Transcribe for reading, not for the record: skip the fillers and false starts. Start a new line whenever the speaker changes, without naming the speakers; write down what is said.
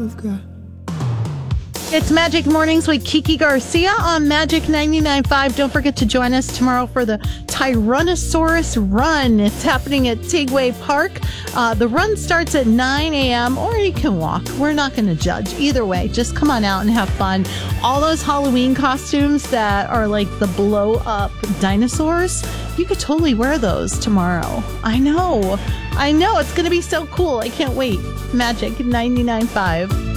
It's Magic Mornings with Kiki Garcia on Magic 99.5. Don't forget to join us tomorrow for the Tyrannosaurus Run. It's happening at Tigway Park. The run starts at 9 a.m. or you can walk. We're not going to judge. Either way, just come on out and have fun. All those Halloween costumes that are like the blow-up dinosaurs, you could totally wear those tomorrow. I know. It's going to be so cool. I can't wait. Magic 99.5.